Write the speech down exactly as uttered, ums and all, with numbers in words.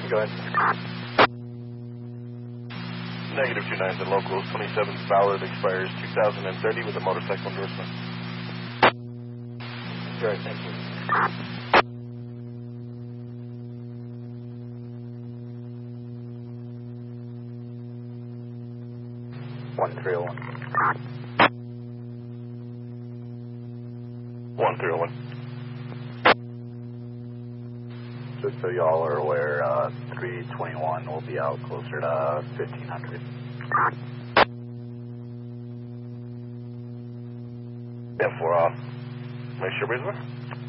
Go ahead. Negative two nines and locals, twenty-seven Ballard expires two thousand thirty with a motorcycle endorsement. Sure, thank you. one three oh one. one three oh one. Just so y'all are aware, uh, three twenty-one will be out closer to fifteen hundred. Yeah, four off. Make sure, Breezer.